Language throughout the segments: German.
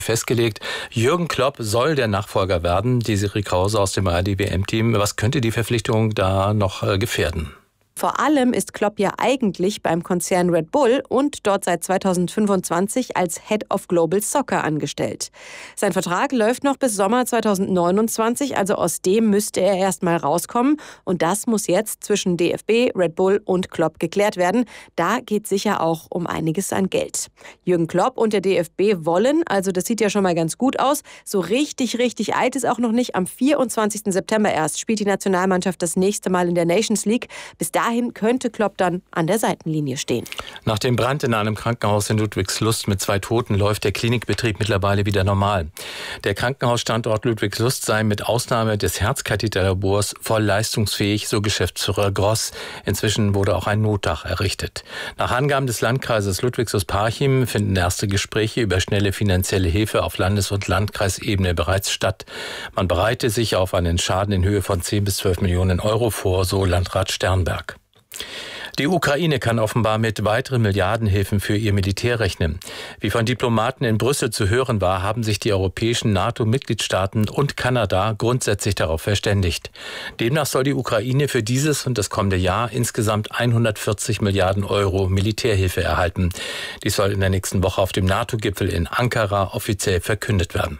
festgelegt. Jürgen Klopp soll der Nachfolger werden. Desiree Krause aus dem ARD-WM-Team. Was könnte die Verpflichtung da noch gefährden? Vor allem ist Klopp ja eigentlich beim Konzern Red Bull und dort seit 2025 als Head of Global Soccer angestellt. Sein Vertrag läuft noch bis Sommer 2029, also aus dem müsste er erst mal rauskommen. Und das muss jetzt zwischen DFB, Red Bull und Klopp geklärt werden. Da geht sicher auch um einiges an Geld. Jürgen Klopp und der DFB wollen, also das sieht ja schon mal ganz gut aus, so richtig eilt es auch noch nicht. Am 24. September erst spielt die Nationalmannschaft das nächste Mal in der Nations League. Bis dahin könnte Klopp dann an der Seitenlinie stehen. Nach dem Brand in einem Krankenhaus in Ludwigslust mit 2 Toten läuft der Klinikbetrieb mittlerweile wieder normal. Der Krankenhausstandort Ludwigslust sei mit Ausnahme des Herzkatheterlabors voll leistungsfähig, so Geschäftsführer Gross. Inzwischen wurde auch ein Notdach errichtet. Nach Angaben des Landkreises Ludwigslust-Parchim finden erste Gespräche über schnelle finanzielle Hilfe auf Landes- und Landkreisebene bereits statt. Man bereite sich auf einen Schaden in Höhe von 10 bis 12 Millionen Euro vor, so Landrat Sternberg. Die Ukraine kann offenbar mit weiteren Milliardenhilfen für ihr Militär rechnen. Wie von Diplomaten in Brüssel zu hören war, haben sich die europäischen NATO-Mitgliedstaaten und Kanada grundsätzlich darauf verständigt. Demnach soll die Ukraine für dieses und das kommende Jahr insgesamt 140 Milliarden Euro Militärhilfe erhalten. Dies soll in der nächsten Woche auf dem NATO-Gipfel in Ankara offiziell verkündet werden.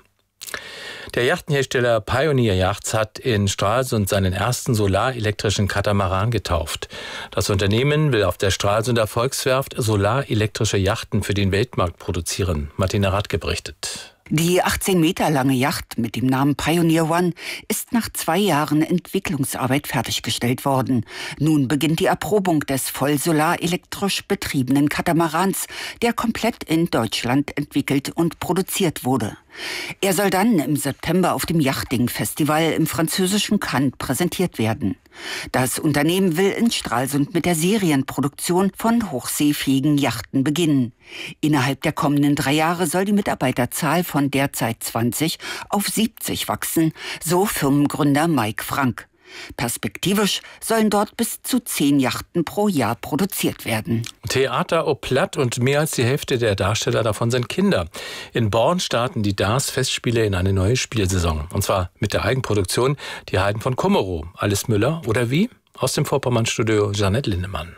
Der Yachtenhersteller Pioneer Yachts hat in Stralsund seinen ersten solarelektrischen Katamaran getauft. Das Unternehmen will auf der Stralsunder Volkswerft solarelektrische Yachten für den Weltmarkt produzieren. Martina Radke berichtet. Die 18 Meter lange Yacht mit dem Namen Pioneer One ist nach 2 Jahren Entwicklungsarbeit fertiggestellt worden. Nun beginnt die Erprobung des voll solarelektrisch betriebenen Katamarans, der komplett in Deutschland entwickelt und produziert wurde. Er soll dann im September auf dem Yachting-Festival im französischen Cannes präsentiert werden. Das Unternehmen will in Stralsund mit der Serienproduktion von hochseefähigen Yachten beginnen. Innerhalb der kommenden 3 Jahre soll die Mitarbeiterzahl von derzeit 20 auf 70 wachsen, so Firmengründer Mike Frank. Perspektivisch sollen dort bis zu 10 Yachten pro Jahr produziert werden. Theater au Platt und mehr als die Hälfte der Darsteller davon sind Kinder. In Born starten die DARS-Festspiele in eine neue Spielsaison. Und zwar mit der Eigenproduktion Die Heiden von Kummerow. Alice Müller oder wie? Aus dem Vorpommern-Studio Jeanette Lindemann.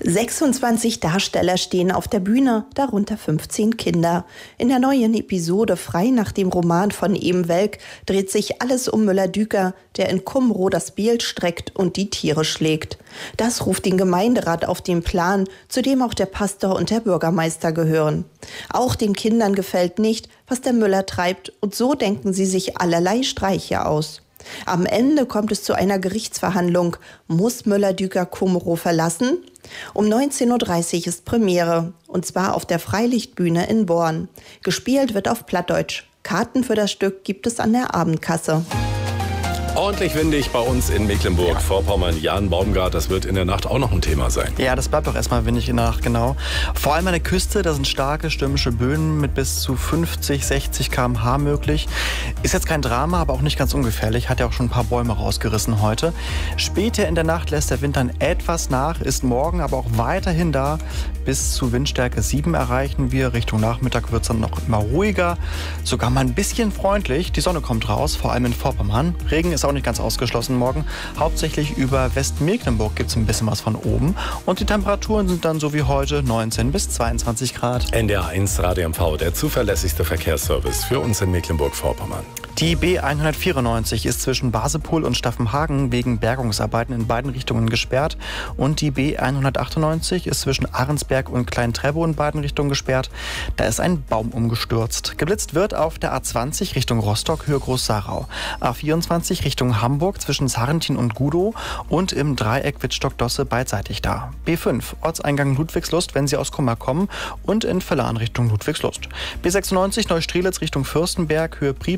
26 Darsteller stehen auf der Bühne, darunter 15 Kinder. In der neuen Episode Frei nach dem Roman von Em Welk dreht sich alles um Müller-Düker, der in Kummerow das Bild streckt und die Tiere schlägt. Das ruft den Gemeinderat auf den Plan, zu dem auch der Pastor und der Bürgermeister gehören. Auch den Kindern gefällt nicht, was der Müller treibt, und so denken sie sich allerlei Streiche aus. Am Ende kommt es zu einer Gerichtsverhandlung. Muss Müller-Düker Kummerow verlassen? Um 19.30 Uhr ist Premiere, und zwar auf der Freilichtbühne in Born. Gespielt wird auf Plattdeutsch. Karten für das Stück gibt es an der Abendkasse. Ordentlich windig bei uns in Mecklenburg-Vorpommern. Jan Baumgart, das wird in der Nacht auch noch ein Thema sein. Ja, das bleibt auch erstmal windig in der Nacht, genau. Vor allem an der Küste, da sind starke stürmische Böen mit bis zu 50, 60 km/h möglich. Ist jetzt kein Drama, aber auch nicht ganz ungefährlich. Hat ja auch schon ein paar Bäume rausgerissen heute. Später in der Nacht lässt der Wind dann etwas nach, ist morgen aber auch weiterhin da. Bis zu Windstärke 7 erreichen wir. Richtung Nachmittag wird es dann noch immer ruhiger. Sogar mal ein bisschen freundlich. Die Sonne kommt raus, vor allem in Vorpommern. Regen ist auch nicht ganz ausgeschlossen morgen. Hauptsächlich über Westmecklenburg gibt es ein bisschen was von oben. Und die Temperaturen sind dann so wie heute 19 bis 22 Grad. NDR 1 Radio MV, der zuverlässigste Verkehrsservice für uns in Mecklenburg-Vorpommern. Die B194 ist zwischen Basepol und Staffenhagen wegen Bergungsarbeiten in beiden Richtungen gesperrt. Und die B198 ist zwischen Ahrensberg und Klein-Trebow in beiden Richtungen gesperrt. Da ist ein Baum umgestürzt. Geblitzt wird auf der A20 Richtung Rostock, Höhe Groß-Sarau. A24 Richtung Hamburg zwischen Sarrentin und Gudow und im Dreieck Wittstock-Dosse beidseitig da. B5 Ortseingang Ludwigslust, wenn Sie aus Kummer kommen, und in Völlan Richtung Ludwigslust. B96 Neustrelitz Richtung Fürstenberg, Höhe Pripart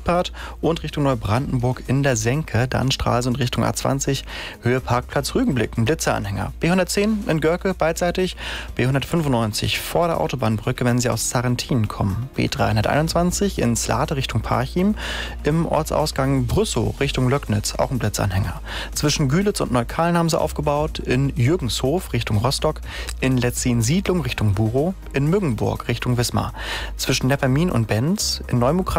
und Richtung Neubrandenburg in der Senke. Dann Stralsund Richtung A20, Höhe Parkplatz Rügenblick, ein Blitzeranhänger. B110 in Görke beidseitig, B195 vor der Autobahnbrücke, wenn Sie aus Sarrentin kommen. B321 in Slate Richtung Parchim, im Ortsausgang Brüssow Richtung Löcknitz, auch ein Blitzanhänger. Zwischen Gülitz und Neukölln haben sie aufgebaut, in Jürgenshof Richtung Rostock, in Letzin-Siedlung Richtung Burow, in Müggenburg Richtung Wismar. Zwischen Neppermin und Benz, in Neumukrat